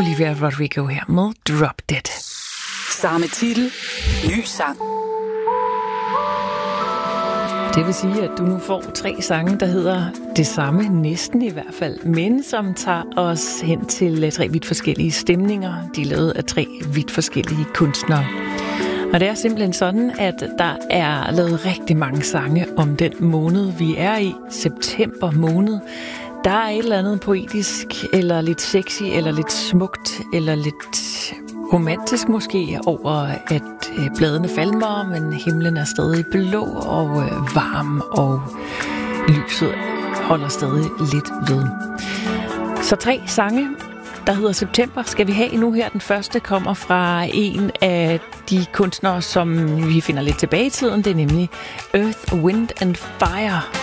Olivia Rodrigo her med Drop Dead. Samme titel, ny sang. Det vil sige, at du nu får 3 sange, der hedder det samme, næsten i hvert fald, men som tager os hen til 3 vidt forskellige stemninger. De er lavet af 3 vidt forskellige kunstnere. Og det er simpelthen sådan, at der er lavet rigtig mange sange om den måned, vi er i, september måned. Der er et eller andet poetisk, eller lidt sexy, eller lidt smukt, eller lidt romantisk måske over, at bladene falmer, men himlen er stadig blå og varm, og lyset holder stadig lidt ved. Så 3 sange, der hedder September, skal vi have nu her. Den første kommer fra en af de kunstnere, som vi finder lidt tilbage i tiden. Det er nemlig Earth, Wind and Fire.